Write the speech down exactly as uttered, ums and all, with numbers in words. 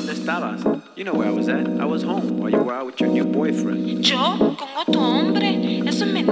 ¿dónde estabas? You know where I was at. I was home while you were out with your new boyfriend. ¿Yo? ¿Con otro hombre? Eso es mentira.